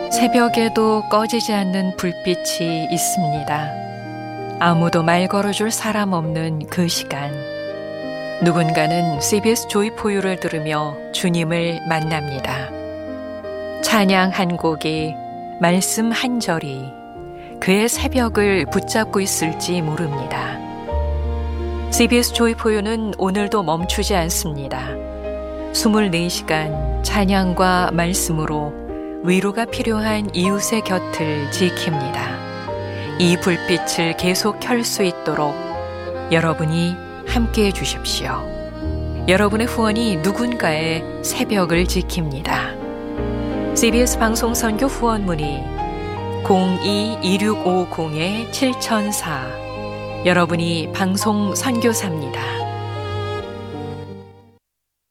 새벽에도 꺼지지 않는 불빛이 있습니다. 아무도 말 걸어줄 사람 없는 그 시간. 누군가는 CBS 조이포유를 들으며 주님을 만납니다. 찬양 한 곡이, 말씀 한 절이 그의 새벽을 붙잡고 있을지 모릅니다. CBS 조이포유는 오늘도 멈추지 않습니다. 24시간 찬양과 말씀으로 위로가 필요한 이웃의 곁을 지킵니다. 이 불빛을 계속 켤 수 있도록 여러분이 함께해 주십시오. 여러분의 후원이 누군가의 새벽을 지킵니다. CBS 방송 선교 후원 문의 02-2650-7004. 여러분이 방송 선교사입니다.